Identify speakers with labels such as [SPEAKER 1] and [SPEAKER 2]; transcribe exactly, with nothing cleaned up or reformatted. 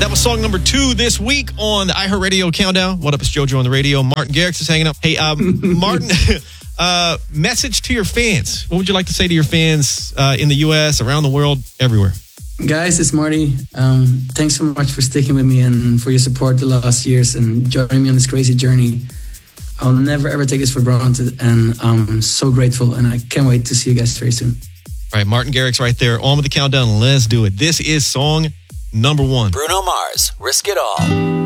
[SPEAKER 1] That was song number two this week on the iHeartRadio Countdown. What up, it's JoJo on the radio. Martin Garrix is hanging up. Hey, um, Martin, uh, message to your fans. What would you like to say to your fans uh, in the U S, around the world, everywhere?
[SPEAKER 2] Guys, it's Marty. Um, thanks so much for sticking with me and for your support the last years and joining me on this crazy journey. I'll never, ever take this for granted, and I'm so grateful, and I can't wait to see you guys very soon.
[SPEAKER 1] All right, Martin Garrix right there. On with the countdown. Let's do it. This is song number one.
[SPEAKER 3] Bruno Mars, Risk It All.